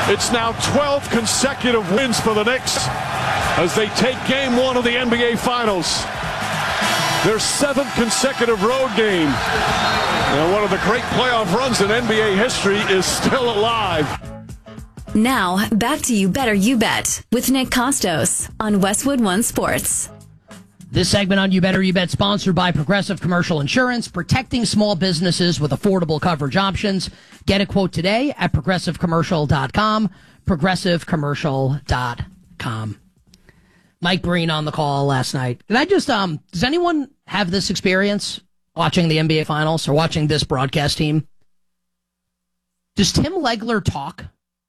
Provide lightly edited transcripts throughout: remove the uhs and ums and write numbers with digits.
It's now 12 consecutive wins for the Knicks as they take game one of the NBA Finals. Their 7th consecutive road game. And one of the great playoff runs in NBA history is still alive. Now, back to You Better You Bet with Nick Costos on Westwood One Sports. This segment on You Better You Bet sponsored by Progressive Commercial Insurance, protecting small businesses with affordable coverage options. Get a quote today at progressivecommercial.com, progressivecommercial.com. Mike Breen on the call last night. Did I just, does anyone have this experience watching the NBA Finals or watching this broadcast team? Does Tim Legler talk?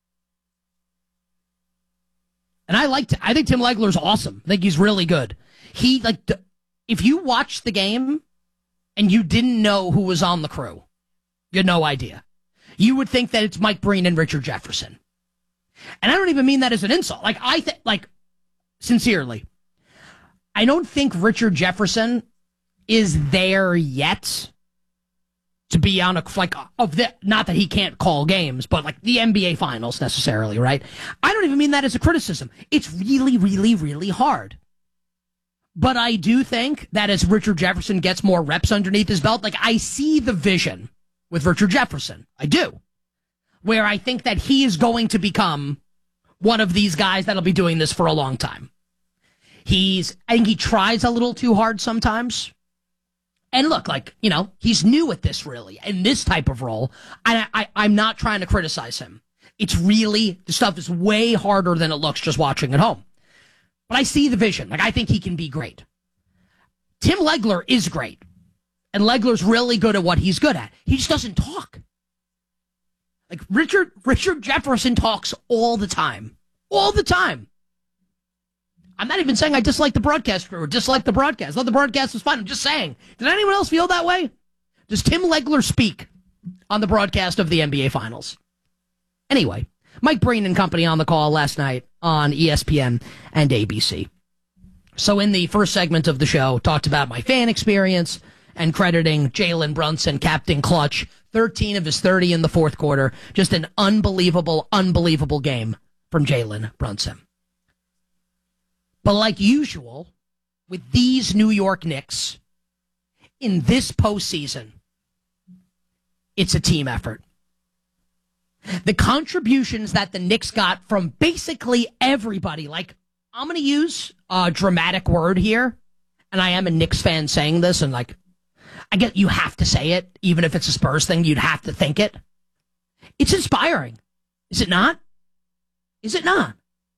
And I think Tim Legler's awesome. I think he's really good. If you watched the game and you didn't know who was on the crew, you had no idea. You would think that it's Mike Breen and Richard Jefferson. And I don't even mean that as an insult. Sincerely, I don't think Richard Jefferson is there yet to be on not that he can't call games, but like the NBA Finals necessarily, right? I don't even mean that as a criticism. It's really, really, really hard. But I do think that as Richard Jefferson gets more reps underneath his belt, I see the vision with Richard Jefferson. I do. Where I think that he is going to become one of these guys that'll be doing this for a long time. I think he tries a little too hard sometimes. And look, he's new at this really, in this type of role. I'm not trying to criticize him. It's really, the stuff is way harder than it looks just watching at home. But I see the vision. I think he can be great. Tim Legler is great. And Legler's really good at what he's good at. He just doesn't talk. Richard Jefferson talks all the time. All the time. I'm not even saying I dislike the broadcast crew or dislike the broadcast. I thought the broadcast was fun. I'm just saying. Did anyone else feel that way? Does Tim Legler speak on the broadcast of the NBA Finals? Anyway, Mike Breen and company on the call last night on ESPN and ABC. So in the first segment of the show, talked about my fan experience and crediting Jalen Brunson, Captain Clutch, 13 of his 30 in the fourth quarter. Just an unbelievable, unbelievable game from Jalen Brunson. But like usual, with these New York Knicks, in this postseason, it's a team effort. The contributions that the Knicks got from basically everybody, I'm going to use a dramatic word here, and I am a Knicks fan saying this, and I get you have to say it, even if it's a Spurs thing, you'd have to think it. It's inspiring. Is it not? Is it not?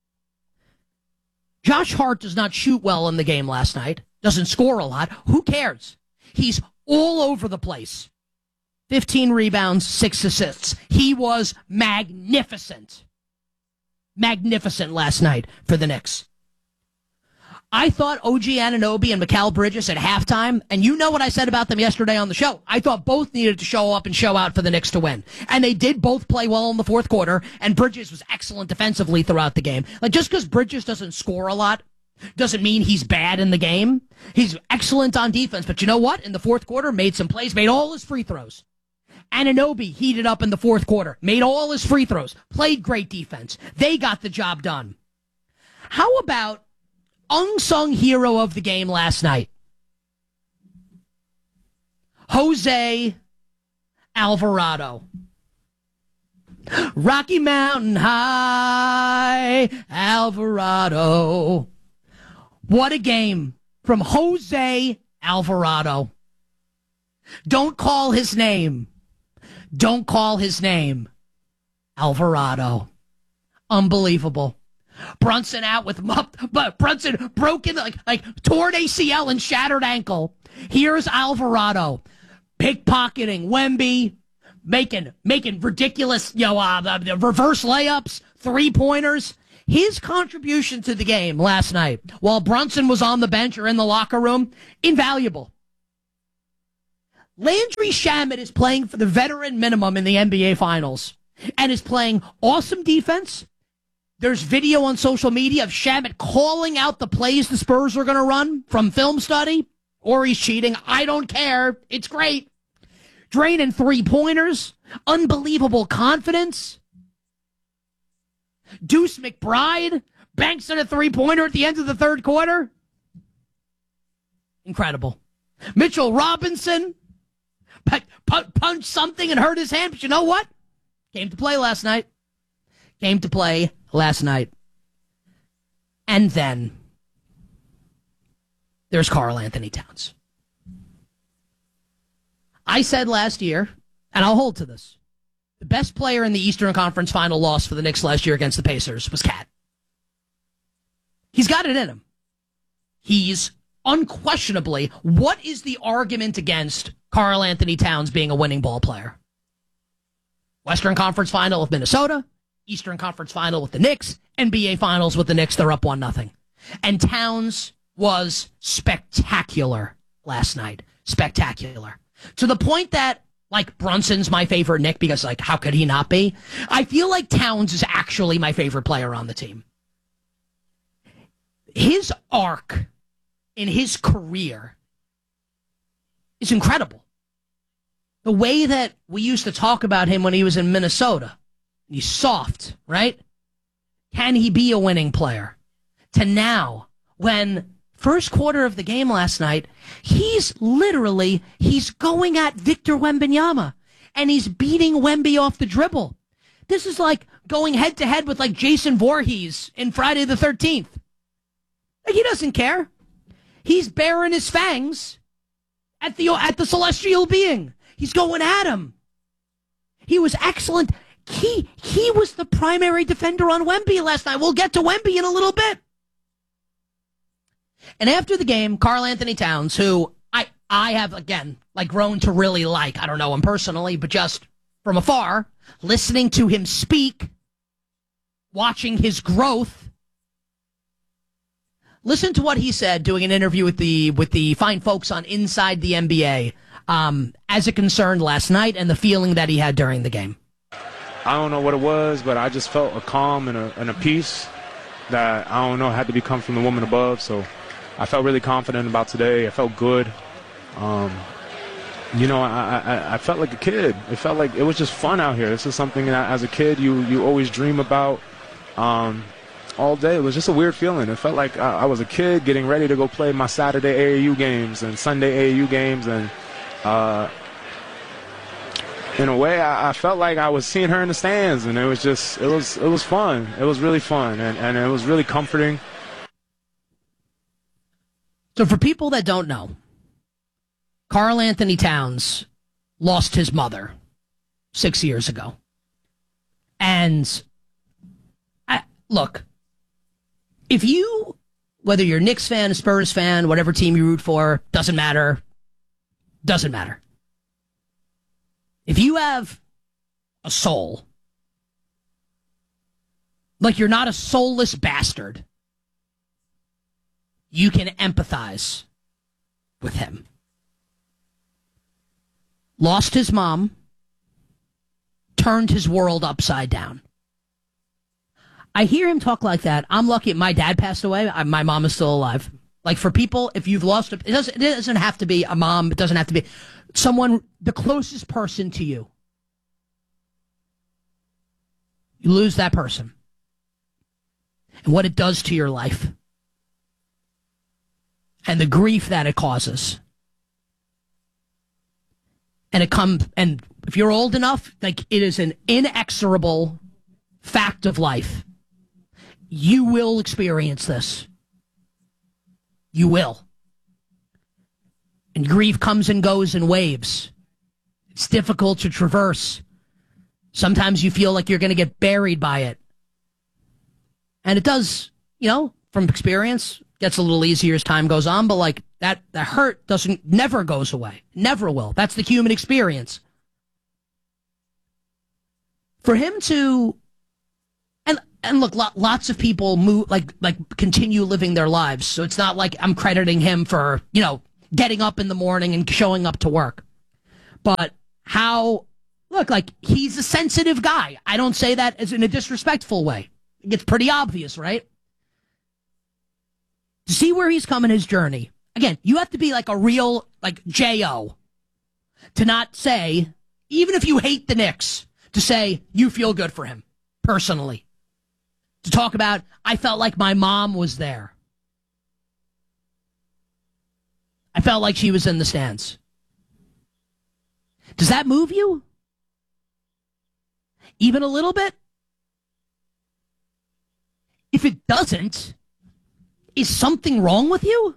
Josh Hart does not shoot well in the game last night, doesn't score a lot. Who cares? He's all over the place. 15 rebounds, 6 assists. He was magnificent. Magnificent last night for the Knicks. I thought OG Anunoby and Mikal Bridges at halftime, and you know what I said about them yesterday on the show. I thought both needed to show up and show out for the Knicks to win. And they did both play well in the fourth quarter, and Bridges was excellent defensively throughout the game. Just because Bridges doesn't score a lot doesn't mean he's bad in the game. He's excellent on defense, but you know what? In the fourth quarter, made some plays, made all his free throws. Anunoby heated up in the fourth quarter, made all his free throws, played great defense. They got the job done. How about unsung hero of the game last night? Jose Alvarado. Rocky Mountain High, Alvarado. What a game from Jose Alvarado. Don't call his name. Don't call his name. Alvarado. Unbelievable. Brunson out with but Brunson broken, torn ACL and shattered ankle. Here's Alvarado pickpocketing Wemby, making ridiculous, reverse layups, 3-pointers. His contribution to the game last night, while Brunson was on the bench or in the locker room, invaluable. Landry Shamet is playing for the veteran minimum in the NBA Finals and is playing awesome defense. There's video on social media of Shamet calling out the plays the Spurs are going to run from film study, or he's cheating. I don't care. It's great. Draining 3-pointers. Unbelievable confidence. Deuce McBride banks on a three-pointer at the end of the third quarter. Incredible. Mitchell Robinson punched something and hurt his hand, but you know what? Came to play last night. And then there's Karl Anthony Towns. I said last year, and I'll hold to this, the best player in the Eastern Conference Final loss for the Knicks last year against the Pacers was Cat. He's got it in him. He's unquestionably, what is the argument against Karl Anthony Towns being a winning ball player? Western Conference Final with Minnesota, Eastern Conference Final with the Knicks, NBA Finals with the Knicks, they're up 1-0. And Towns was spectacular last night. Spectacular. To the point that, like, Brunson's my favorite Knick because, like, how could he not be? I feel like Towns is actually my favorite player on the team. His arc in his career is incredible. The way that we used to talk about him when he was in Minnesota, he's soft, right? Can he be a winning player? To now, when first quarter of the game last night, he's going at Victor Wembanyama, and he's beating Wemby off the dribble. This is like going head-to-head with, like, Jason Voorhees in Friday the 13th. Like, he doesn't care. He's baring his fangs at the celestial being. He's going at him. He was excellent. He was the primary defender on Wemby last night. We'll get to Wemby in a little bit. And after the game, Karl Anthony Towns, who I have, again, like, grown to really like. I don't know him personally, but just from afar, listening to him speak, watching his growth. Listen to what he said doing an interview with the fine folks on Inside the NBA as it concerned last night and the feeling that he had during the game. I don't know what it was, but I just felt a calm and a peace that, I don't know, had to be come from the woman above. So I felt really confident about today. I felt good. I felt like a kid. It felt like it was just fun out here. This is something that as a kid you always dream about all day. It was just a weird feeling. It felt like I was a kid getting ready to go play my Saturday AAU games and Sunday AAU games. And in a way, I felt like I was seeing her in the stands. And it was fun. It was really fun. And it was really comforting. So for people that don't know, Karl Anthony Towns lost his mother 6 years ago. And look, if you, whether you're a Knicks fan, a Spurs fan, whatever team you root for, doesn't matter. If you have a soul, like you're not a soulless bastard, you can empathize with him. Lost his mom, turned his world upside down. I hear him talk like that. I'm lucky my dad passed away. My mom is still alive. Like, for people, if you've lost it doesn't have to be a mom. It doesn't have to be someone, the closest person to you. You lose that person. And what it does to your life. And the grief that it causes. And and if you're old enough, like, it is an inexorable fact of life. You will experience this. You will. And grief comes and goes in waves. It's difficult to traverse. Sometimes you feel like you're going to get buried by it. And it does, from experience, gets a little easier as time goes on, but like that hurt never goes away. Never will. That's the human experience. For him to, and look, lots of people move, like continue living their lives. So it's not like I'm crediting him for, getting up in the morning and showing up to work. But he's a sensitive guy. I don't say that as in a disrespectful way. It's pretty obvious, right? To see where he's come in his journey. Again, you have to be like a real, J.O. to not say, even if you hate the Knicks, to say you feel good for him, personally. to talk about, I felt like my mom was there. I felt like she was in the stands. Does that move you? Even a little bit? If it doesn't, is something wrong with you?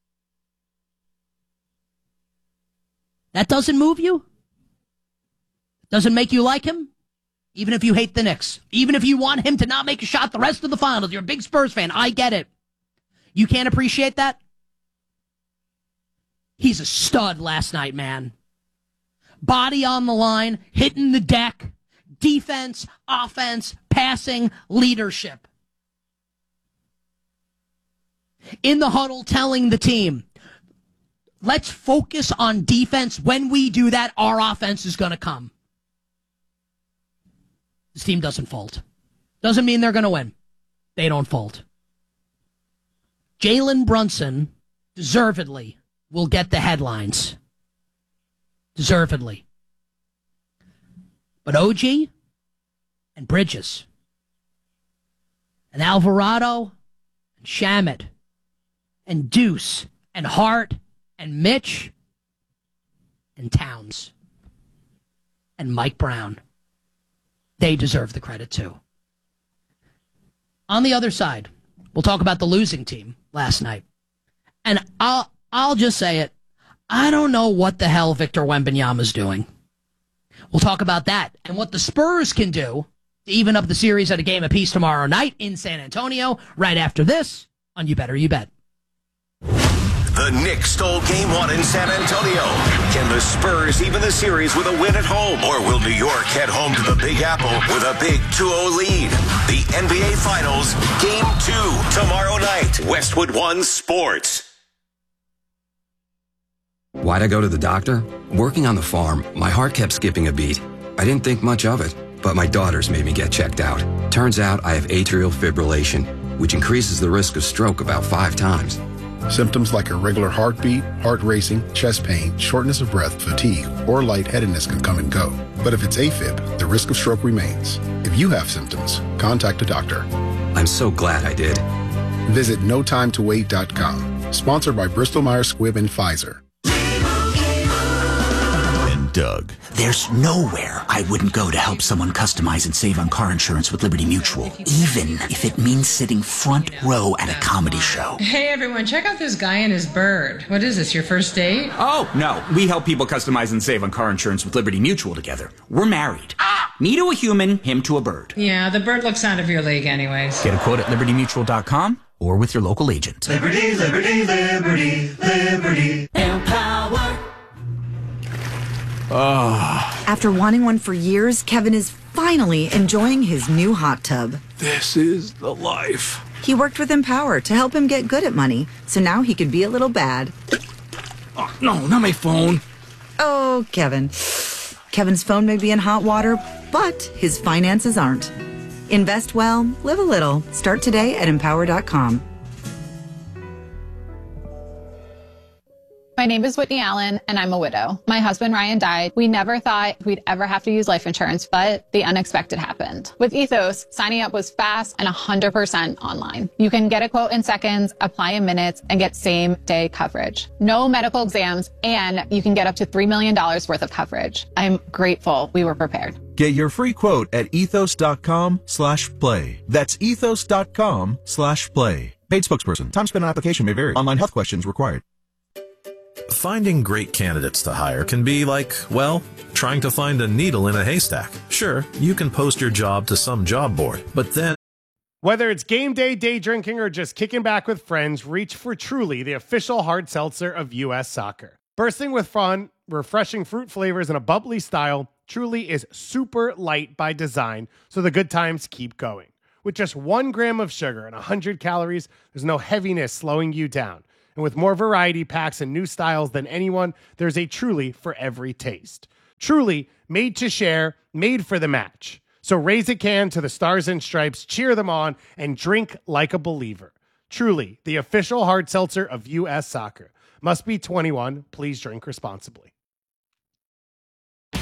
That doesn't move you? Doesn't make you like him? Even if you hate the Knicks. Even if you want him to not make a shot the rest of the finals. You're a big Spurs fan. I get it. You can't appreciate that? He's a stud last night, man. Body on the line, hitting the deck, defense, offense, passing, leadership. In the huddle, telling the team, let's focus on defense. When we do that, our offense is going to come. This team doesn't fold. Doesn't mean they're going to win. They don't fold. Jalen Brunson, deservedly, will get the headlines. Deservedly. But OG and Bridges and Alvarado and Shamet and Deuce and Hart and Mitch and Towns and Mike Brown, they deserve the credit too. On the other side, we'll talk about the losing team last night. And I'll just say it. I don't know what the hell Victor Wembanyama's doing. We'll talk about that and what the Spurs can do to even up the series at a game apiece tomorrow night in San Antonio, right after this on You Better You Bet. The Knicks stole Game 1 in San Antonio. Can the Spurs even the series with a win at home? Or will New York head home to the Big Apple with a big 2-0 lead? The NBA Finals, Game 2, tomorrow night. Westwood One Sports. Why'd I go to the doctor? Working on the farm, my heart kept skipping a beat. I didn't think much of it, but my daughters made me get checked out. Turns out I have atrial fibrillation, which increases the risk of stroke about 5 times. Symptoms like irregular heartbeat, heart racing, chest pain, shortness of breath, fatigue, or lightheadedness can come and go. But if it's AFib, the risk of stroke remains. If you have symptoms, contact a doctor. I'm so glad I did. Visit notimetowait.com. Sponsored by Bristol Myers Squibb and Pfizer. And Doug. There's nowhere I wouldn't go to help someone customize and save on car insurance with Liberty Mutual, even if it means sitting front row at a comedy show. Hey everyone, check out this guy and his bird. What is this, your first date? Oh, no. We help people customize and save on car insurance with Liberty Mutual together. We're married. Me to a human, him to a bird. Yeah, the bird looks out of your league anyways. Get a quote at libertymutual.com or with your local agent. Liberty, liberty, liberty, liberty. Empower. After wanting one for years, Kevin is finally enjoying his new hot tub. This is the life. He worked with Empower to help him get good at money, so now he could be a little bad. Oh, no, not my phone. Oh, Kevin. Kevin's phone may be in hot water, but his finances aren't. Invest well, live a little. Start today at empower.com. My name is Whitney Allen, and I'm a widow. My husband, Ryan, died. We never thought we'd ever have to use life insurance, but the unexpected happened. With Ethos, signing up was fast and 100% online. You can get a quote in seconds, apply in minutes, and get same-day coverage. No medical exams, and you can get up to $3 million worth of coverage. I'm grateful we were prepared. Get your free quote at ethos.com/play. That's ethos.com/play. Paid spokesperson. Time spent on application may vary. Online health questions required. Finding great candidates to hire can be like, well, trying to find a needle in a haystack. Sure, you can post your job to some job board, but then... Whether it's game day, day drinking, or just kicking back with friends, reach for Truly, the official hard seltzer of U.S. Soccer. Bursting with fun, refreshing fruit flavors, and a bubbly style, Truly is super light by design, so the good times keep going. With just 1 gram of sugar and 100 calories, there's no heaviness slowing you down. And with more variety packs and new styles than anyone, there's a Truly for every taste. Truly, made to share, made for the match. So raise a can to the Stars and Stripes, cheer them on, and drink like a believer. Truly, the official hard seltzer of U.S. Soccer. Must be 21. Please drink responsibly.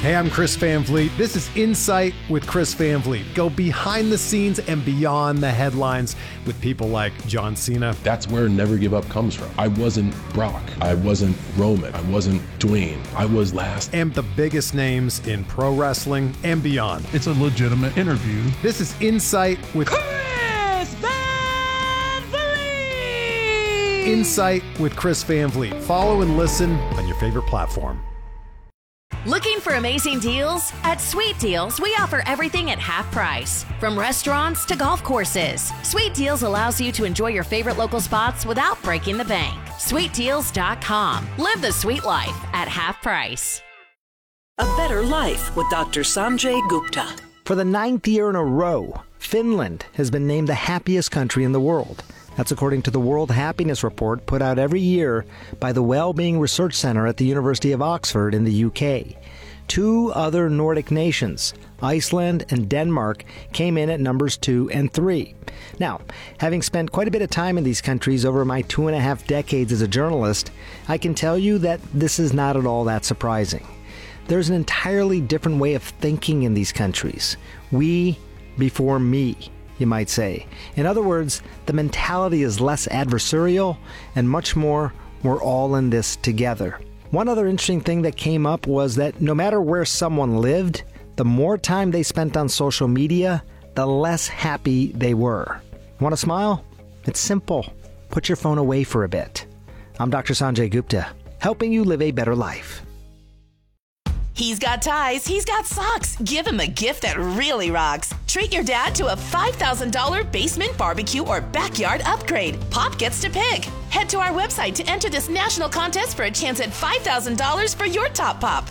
Hey, I'm Chris Van Vliet. This is Insight with Chris Van Vliet. Go behind the scenes and beyond the headlines with people like John Cena. That's where Never Give Up comes from. I wasn't Brock. I wasn't Roman. I wasn't Dwayne. I was last. And the biggest names in pro wrestling and beyond. It's a legitimate interview. This is Insight with Chris Van Vliet! Insight with Chris Van Vliet. Follow and listen on your favorite platform. Looking for amazing deals? At Sweet Deals, we offer everything at half price. From restaurants to golf courses, Sweet Deals allows you to enjoy your favorite local spots without breaking the bank. SweetDeals.com. Live the sweet life at half price. A better life with Dr. Sanjay Gupta. For the 9th year in a row, Finland has been named the happiest country in the world. That's according to the World Happiness Report put out every year by the Wellbeing Research Centre at the University of Oxford in the UK. 2 other Nordic nations, Iceland and Denmark, came in at numbers 2 and 3. Now, having spent quite a bit of time in these countries over my 2.5 decades as a journalist, I can tell you that this is not at all that surprising. There's an entirely different way of thinking in these countries. We before me, you might say. In other words, the mentality is less adversarial and much more, we're all in this together. One other interesting thing that came up was that no matter where someone lived, the more time they spent on social media, the less happy they were. Want to smile? It's simple. Put your phone away for a bit. I'm Dr. Sanjay Gupta, helping you live a better life. He's got ties, he's got socks. Give him a gift that really rocks. Treat your dad to a $5,000 basement barbecue or backyard upgrade. Pop gets to pick. Head to our website to enter this national contest for a chance at $5,000 for your top pop.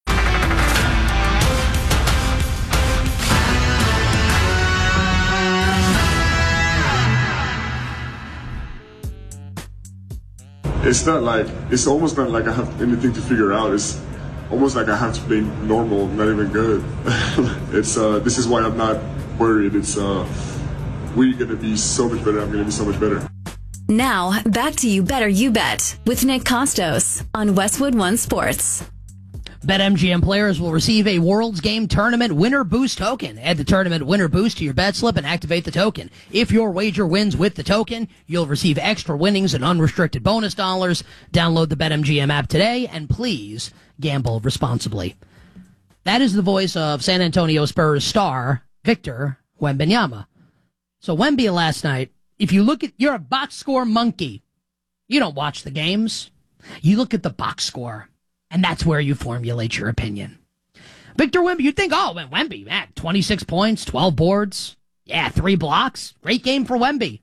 It's almost not like I have anything to figure out. It's almost like I have to play normal, not even good. This is why I'm not worried. We're gonna be so much better. I'm gonna be so much better. Now, back to You Better You Bet with Nick Costos on Westwood One Sports. BetMGM players will receive a World's Game Tournament Winner Boost token. Add the Tournament Winner Boost to your bet slip and activate the token. If your wager wins with the token, you'll receive extra winnings and unrestricted bonus dollars. Download the BetMGM app today, and please gamble responsibly. That is the voice of San Antonio Spurs star Victor Wembanyama. So Wemby last night, if you look at, you're a box score monkey. You don't watch the games. You look at the box score. And that's where you formulate your opinion. Victor Wemby, you'd think, oh, Wemby, man, 26 points, 12 boards. Yeah, 3 blocks. Great game for Wemby.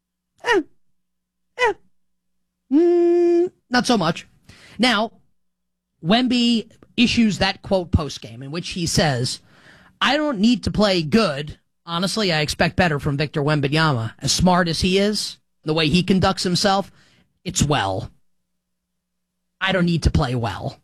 Not so much. Now, Wemby issues that quote post-game in which he says, I don't need to play good. Honestly, I expect better from Victor Wembanyama. As smart as he is, the way he conducts himself, it's well. I don't need to play well.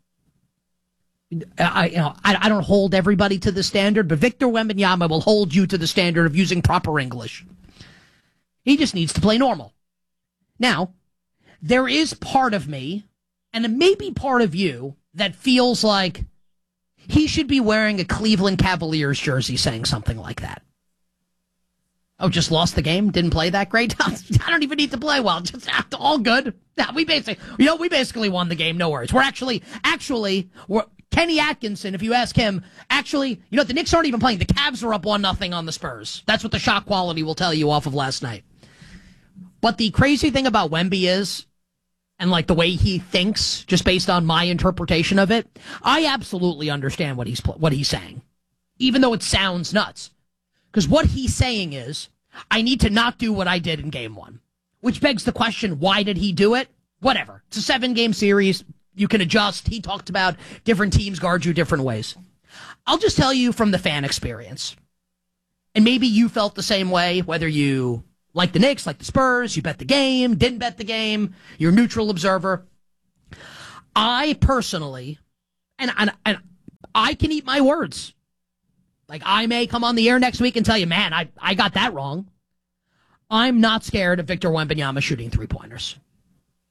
I don't hold everybody to the standard, but Victor Wembanyama will hold you to the standard of using proper English. He just needs to play normal. Now, there is part of me, and it may be part of you, that feels like he should be wearing a Cleveland Cavaliers jersey saying something like that. Oh, just lost the game? Didn't play that great? I don't even need to play well. Just all good. Yeah, we basically won the game. No worries. We're actually, Kenny Atkinson, if you ask him, the Knicks aren't even playing. The Cavs are up 1-0 on the Spurs. That's what the shot quality will tell you off of last night. But the crazy thing about Wemby is, and like the way he thinks, just based on my interpretation of it, I absolutely understand what he's saying, even though it sounds nuts. Because what he's saying is, I need to not do what I did in game 1. Which begs the question, why did he do it? Whatever. It's a 7-game series. You can adjust. He talked about different teams guard you different ways. I'll just tell you from the fan experience. And maybe you felt the same way, whether you like the Knicks, like the Spurs, you bet the game, didn't bet the game, you're a neutral observer. I personally, and I can eat my words. Like, I may come on the air next week and tell you, man, I got that wrong. I'm not scared of Victor Wembanyama shooting 3-pointers.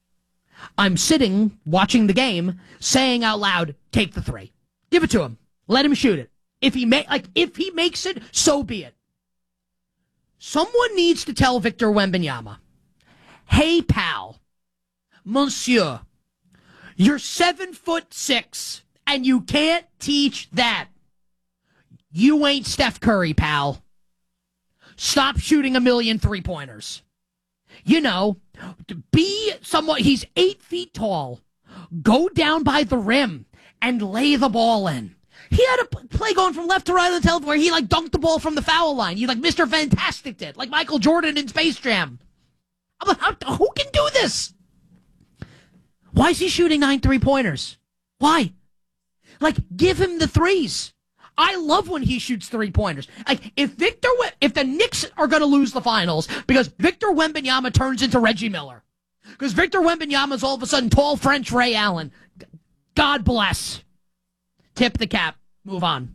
I'm sitting, watching the game, saying out loud, take the 3. Give it to him. Let him shoot it. If he makes it, so be it. Someone needs to tell Victor Wembanyama, hey, pal, monsieur, you're 7'6", and you can't teach that. You ain't Steph Curry, pal. Stop shooting 1,000,000 3-pointers. You know, be somewhat, he's 8 feet tall. Go down by the rim and lay the ball in. He had a play going from left to right on the television where he dunked the ball from the foul line. He Mr. Fantastic did, like Michael Jordan in Space Jam. I'm like, who can do this? Why is he shooting 9 3-pointers? Why? Give him the threes. I love when he shoots 3-pointers. If the Knicks are going to lose the finals because Victor Wembanyama turns into Reggie Miller, because Victor Wembanyama is all of a sudden tall French Ray Allen, God bless. Tip the cap. Move on.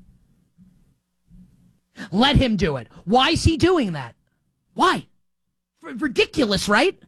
Let him do it. Why is he doing that? Why? Ridiculous, right?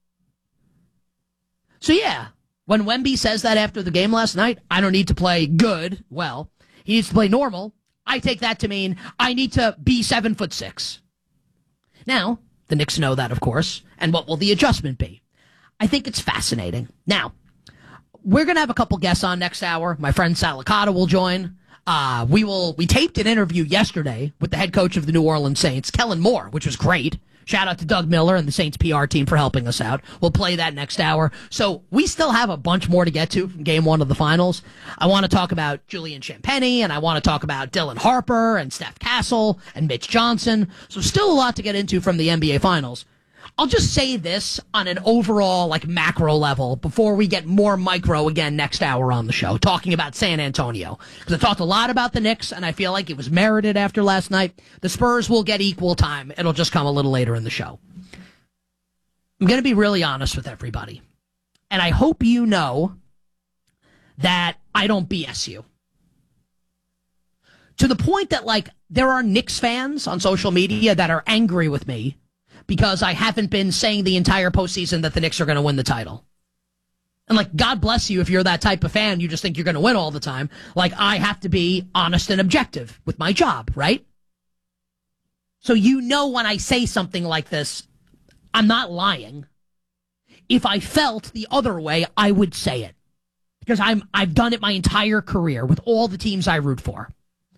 So yeah, when Wemby says that after the game last night, I don't need to play good, well, he needs to play normal, I take that to mean I need to be 7'6". Now, the Knicks know that, of course, and what will the adjustment be? I think it's fascinating. Now, we're going to have a couple guests on next hour. My friend Salicata will join. We taped an interview yesterday with the head coach of the New Orleans Saints, Kellen Moore, which was great. Shout out to Doug Miller and the Saints PR team for helping us out. We'll play that next hour. So we still have a bunch more to get to from game 1 of the finals. I want to talk about Julian Champagnie, and I want to talk about Dylan Harper and Steph Castle and Mitch Johnson. So still a lot to get into from the NBA finals. I'll just say this on an overall, macro level before we get more micro again next hour on the show, talking about San Antonio. Because I talked a lot about the Knicks, and I feel like it was merited after last night. The Spurs will get equal time. It'll just come a little later in the show. I'm going to be really honest with everybody. And I hope you know that I don't BS you. To the point that, there are Knicks fans on social media that are angry with me because I haven't been saying the entire postseason that the Knicks are going to win the title. And God bless you if you're that type of fan, you just think you're going to win all the time. I have to be honest and objective with my job, right? So when I say something like this, I'm not lying. If I felt the other way, I would say it. Because I've done it my entire career with all the teams I root for.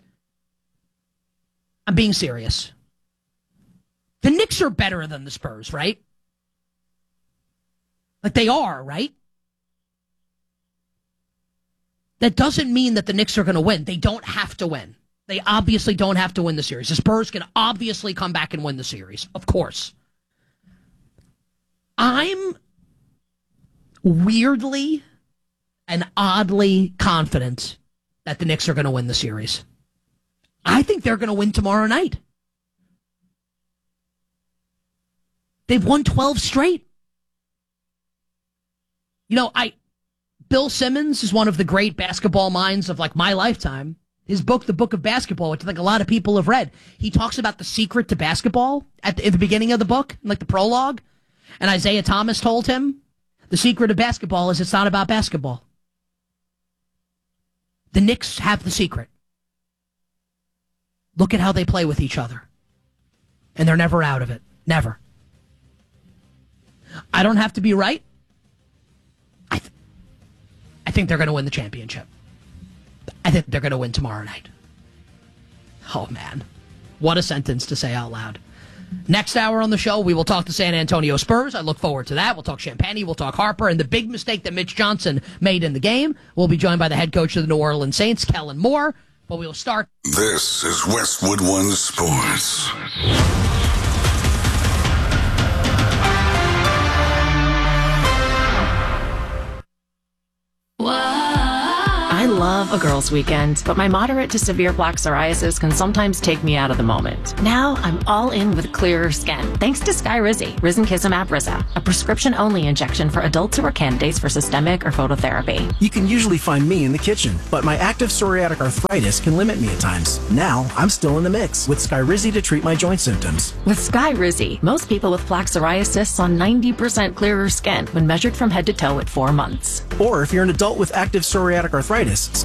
I'm being serious. The Knicks are better than the Spurs, right? They are, right? That doesn't mean that the Knicks are going to win. They don't have to win. They obviously don't have to win the series. The Spurs can obviously come back and win the series, of course. I'm weirdly and oddly confident that the Knicks are going to win the series. I think they're going to win tomorrow night. They've won 12 straight. Bill Simmons is one of the great basketball minds of my lifetime. His book, The Book of Basketball, which I think a lot of people have read, he talks about the secret to basketball at the beginning of the book, the prologue. And Isaiah Thomas told him, the secret of basketball is it's not about basketball. The Knicks have the secret. Look at how they play with each other. And they're never out of it. Never. I don't have to be right. I think they're going to win the championship. I think they're going to win tomorrow night. Oh, man. What a sentence to say out loud. Next hour on the show, we will talk the San Antonio Spurs. I look forward to that. We'll talk Champagnie. We'll talk Harper. And the big mistake that Mitch Johnson made in the game. We'll be joined by the head coach of the New Orleans Saints, Kellen Moore. But we will start. This is Westwood One Sports. I love a girls' weekend, but my moderate to severe plaque psoriasis can sometimes take me out of the moment. Now I'm all in with clearer skin, thanks to Skyrizi, Risankizumab Rizza, a prescription-only injection for adults who are candidates for systemic or phototherapy. You can usually find me in the kitchen, but my active psoriatic arthritis can limit me at times. Now I'm still in the mix with Skyrizi to treat my joint symptoms. With Skyrizi, most people with plaque psoriasis saw 90% clearer skin when measured from head to toe at 4 months. Or if you're an adult with active psoriatic arthritis, Skyrizi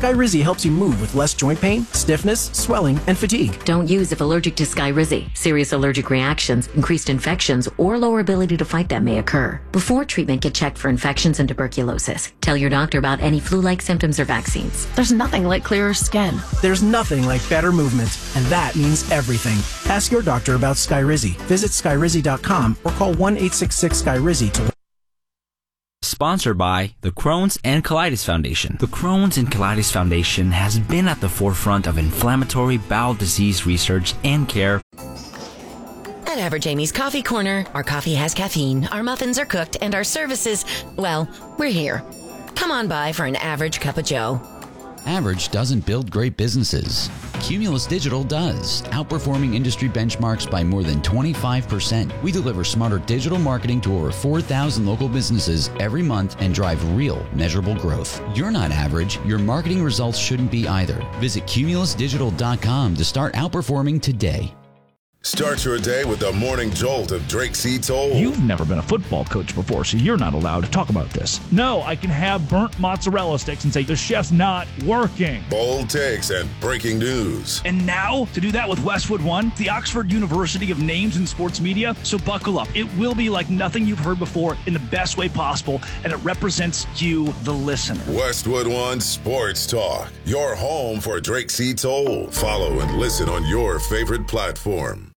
Skyrizi helps you move with less joint pain, stiffness, swelling, and fatigue. Don't use if allergic to Skyrizi. Serious allergic reactions, increased infections, or lower ability to fight them may occur. Before treatment, get checked for infections and tuberculosis. Tell your doctor about any flu-like symptoms or vaccines. There's nothing like clearer skin. There's nothing like better movement, and that means everything. Ask your doctor about Skyrizi. Visit Skyrizi.com or call 1-866-SKYRIZI to... Sponsored by the Crohn's and Colitis Foundation. The Crohn's and Colitis Foundation has been at the forefront of inflammatory bowel disease research and care. At Average Amy's Coffee Corner, our coffee has caffeine, our muffins are cooked, and our services, well, we're here. Come on by for an average cup of joe. Average doesn't build great businesses. Cumulus Digital does, outperforming industry benchmarks by more than 25%. We deliver smarter digital marketing to over 4,000 local businesses every month and drive real, measurable growth. You're not average. Your marketing results shouldn't be either. Visit cumulusdigital.com to start outperforming today. Start your day with the morning jolt of Drake C. Toll. You've never been a football coach before, so you're not allowed to talk about this. No, I can have burnt mozzarella sticks and say the chef's not working. Bold takes and breaking news. And now, to do that with Westwood One, the Oxford University of names in sports media, so buckle up. It will be like nothing you've heard before in the best way possible, and it represents you, the listener. Westwood One Sports Talk, your home for Drake C. Toll. Follow and listen on your favorite platform.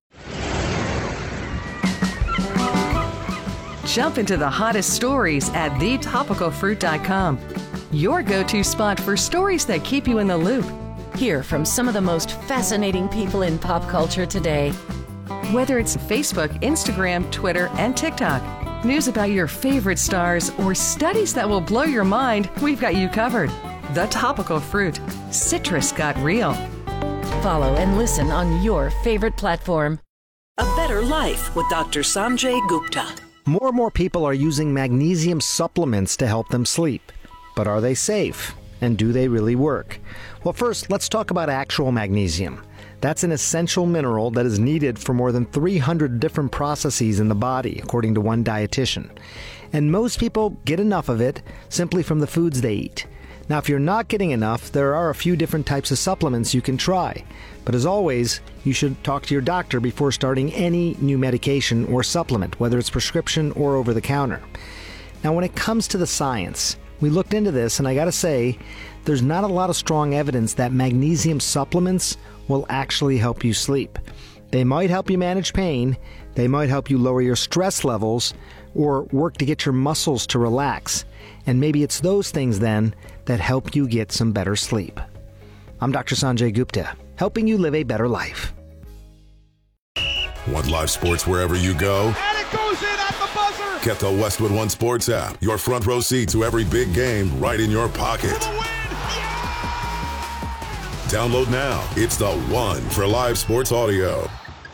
Jump into the hottest stories at thetopicalfruit.com. Your go-to spot for stories that keep you in the loop. Hear from some of the most fascinating people in pop culture today. Whether it's Facebook, Instagram, Twitter, and TikTok, news about your favorite stars, or studies that will blow your mind, we've got you covered. The Topical Fruit. Citrus got real. Follow and listen on your favorite platform. A Better Life with Dr. Sanjay Gupta. More and more people are using magnesium supplements to help them sleep. But are they safe? And do they really work? Well, first, let's talk about actual magnesium. That's an essential mineral that is needed for more than 300 different processes in the body, according to one dietitian. And most people get enough of it simply from the foods they eat. Now, if you're not getting enough, there are a few different types of supplements you can try. But as always, you should talk to your doctor before starting any new medication or supplement, whether it's prescription or over the counter. Now, when it comes to the science, we looked into this, and I gotta say, there's not a lot of strong evidence that magnesium supplements will actually help you sleep. They might help you manage pain, they might help you lower your stress levels, or work to get your muscles to relax. And maybe it's those things then that help you get some better sleep. I'm Dr. Sanjay Gupta, helping you live a better life. Want live sports wherever you go? And it goes in at the buzzer! Get the Westwood One Sports app. Your front row seat to every big game right in your pocket. Download now. It's the one for live sports audio.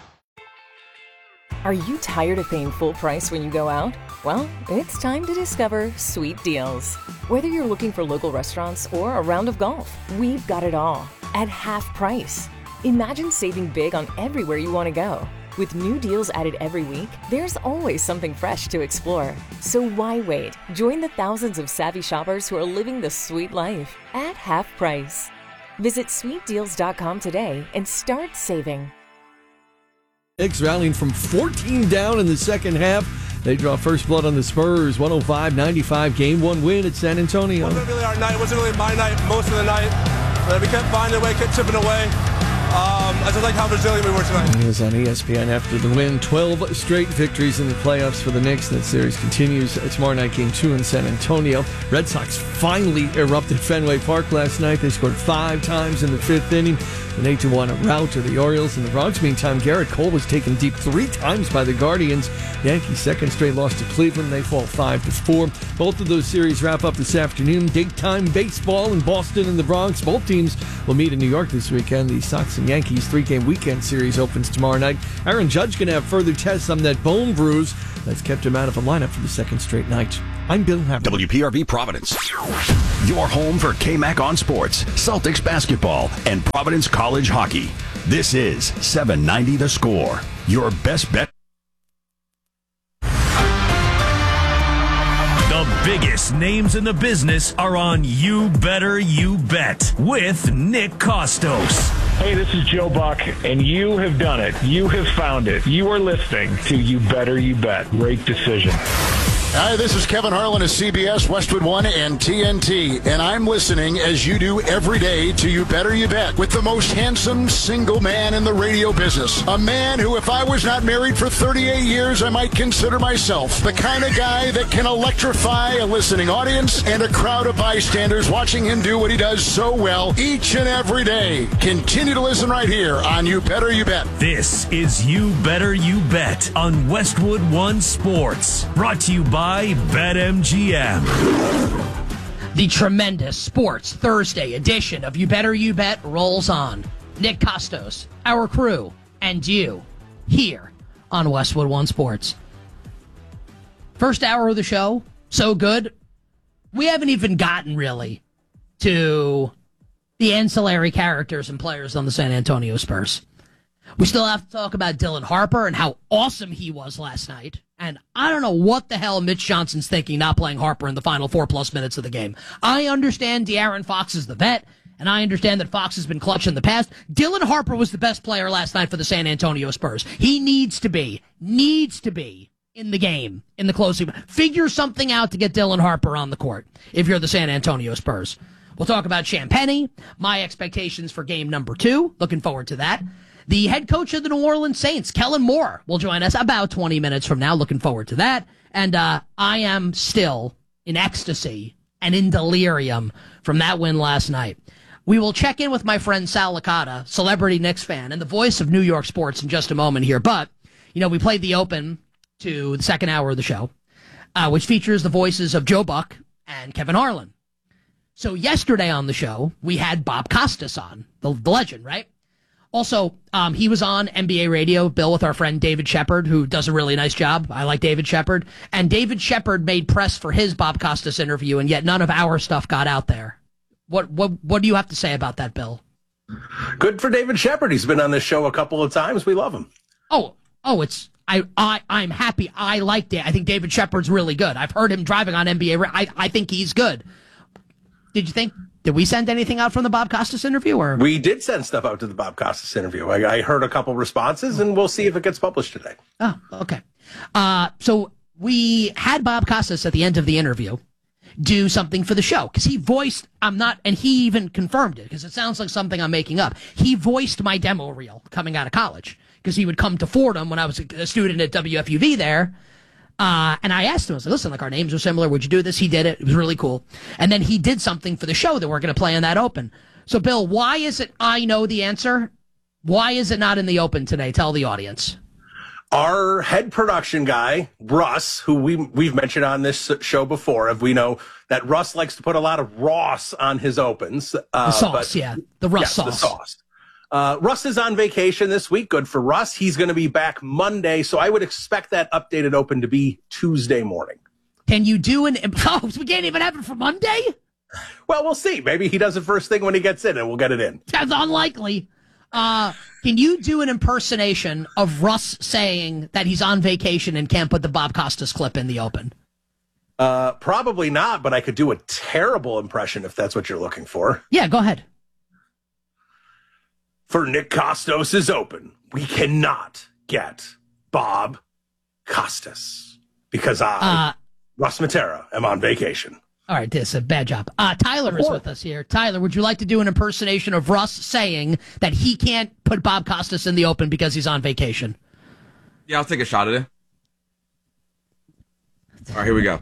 Are you tired of paying full price when you go out? Well, it's time to discover Sweet Deals. Whether you're looking for local restaurants or a round of golf, we've got it all at half price. Imagine saving big on everywhere you want to go. With new deals added every week, there's always something fresh to explore. So why wait? Join the thousands of savvy shoppers who are living the sweet life at half price. Visit sweetdeals.com today and start saving. Knicks rallying from 14 down in the second half. They draw first blood on the Spurs. 105-95 Game 1 win at San Antonio. It wasn't really our night. It wasn't really my night most of the night. But we kept finding a way, kept chipping away. I just like how resilient we were tonight. He was on ESPN after the win. 12 straight victories in the playoffs for the Knicks. That series continues tomorrow night, Game 2 in San Antonio. Red Sox finally erupted Fenway Park last night. They scored 5 times in the 5th inning. An 8-1 rout to the Orioles. In the Bronx, meantime, Garrett Cole was taken deep 3 times by the Guardians. Yankees' second straight loss to Cleveland. They fall 5-4. Both of those series wrap up this afternoon. Daytime baseball in Boston and the Bronx. Both teams will meet in New York this weekend. The Sox and Yankees 3-game weekend series opens tomorrow night. Aaron Judge going to have further tests on that bone bruise that's kept him out of the lineup for the second straight night. I'm Bill Haverly. WPRV Providence. Your home for KMAC on sports, Celtics basketball, and Providence College hockey. This is 790 The Score. Your best bet. The big biggest names in the business are on You Better You Bet with Nick Costos. Hey, this is Joe Buck, and you have done it. You have found it. You are listening to You Better You Bet. Great decision. Hi, this is Kevin Harlan of CBS, Westwood One, and TNT, and I'm listening, as you do every day, to You Better You Bet with the most handsome single man in the radio business. A man who, if I was not married for 38 years, I might consider myself the kind of guy that can electrify a listening audience and a crowd of bystanders watching him do what he does so well each and every day. Continue to listen right here on You Better You Bet. This is You Better You Bet on Westwood One Sports, brought to you by BetMGM. The tremendous Sports Thursday edition of You Better You Bet rolls on. Nick Costos, our crew, and you here on Westwood One Sports. First hour of the show, so good. We haven't even gotten really to the ancillary characters and players on the San Antonio Spurs. We still have to talk about Dylan Harper and how awesome he was last night. And I don't know what the hell Mitch Johnson's thinking not playing Harper in the final 4+ minutes of the game. I understand De'Aaron Fox is the vet, and I understand that Fox has been clutch in the past. Dylan Harper was the best player last night for the San Antonio Spurs. He needs to be in the game, in the closing. Figure something out to get Dylan Harper on the court if you're the San Antonio Spurs. We'll talk about Champagnie, my expectations for game number 2. Looking forward to that. The head coach of the New Orleans Saints, Kellen Moore, will join us about 20 minutes from now. Looking forward to that. And I am still in ecstasy and in delirium from that win last night. We will check in with my friend Sal Licata, celebrity Knicks fan, and the voice of New York sports in just a moment here. But, we played the open to the second hour of the show, which features the voices of Joe Buck and Kevin Harlan. So yesterday on the show, we had Bob Costas on, the legend, right? Also, he was on NBA radio, Bill, with our friend David Shepard, who does a really nice job. I like David Shepard. And David Shepard made press for his Bob Costas interview, and yet none of our stuff got out there. What do you have to say about that, Bill? Good for David Shepard. He's been on this show a couple of times. We love him. I'm happy. I like David. I think David Shepard's really good. I've heard him driving on NBA. I think he's good. Did we send anything out from the Bob Costas interview? Or we did send stuff out to the Bob Costas interview. I heard a couple responses, and we'll see if it gets published today. Oh, okay. So we had Bob Costas at the end of the interview do something for the show, because he voiced, and he even confirmed it, because it sounds like something I'm making up. He voiced my demo reel coming out of college, because he would come to Fordham when I was a student at WFUV there. And I asked him, I was like, listen, our names are similar. Would you do this? He did it. It was really cool. And then he did something for the show that we're going to play in that open. So, Bill, why is it I know the answer? Why is it not in the open today? Tell the audience. Our head production guy, Russ, who we've mentioned on this show before, we know that Russ likes to put a lot of Ross on his opens. The sauce, the Russ sauce. The sauce. Russ is on vacation this week. Good for Russ. He's going to be back Monday, so I would expect that updated open to be Tuesday morning. Can you do we can't even have it for Monday? Well, we'll see. Maybe he does it first thing when he gets in, and we'll get it in. That's unlikely. Can you do an impersonation of Russ saying that he's on vacation and can't put the Bob Costas clip in the open? Probably not, but I could do a terrible impression if that's what you're looking for. Yeah, go ahead. For Nick Costos' open, we cannot get Bob Costas because I, Russ Matera, am on vacation. All right, this is a bad job. Tyler is with us here. Tyler, would you like to do an impersonation of Russ saying that he can't put Bob Costas in the open because he's on vacation? Yeah, I'll take a shot at it. All right, here we go.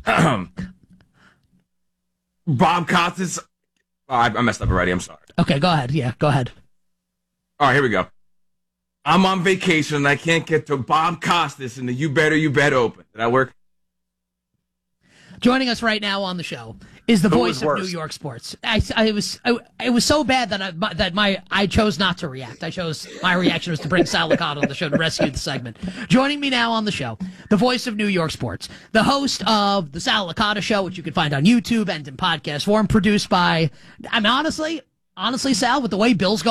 Bob Costas. Oh, I messed up already. I'm sorry. Okay, go ahead. Yeah, go ahead. All right, here we go. I'm on vacation and I can't get to Bob Costas in the You Better You Bet Open. Did that work? Joining us right now on the show is the voice of New York sports. It was so bad that I chose not to react. My reaction was to bring Sal Licata on the show to rescue the segment. Joining me now on the show, the voice of New York sports, the host of the Sal Licata Show, which you can find on YouTube and in podcast form, produced by, honestly, Sal, with the way Bill's going.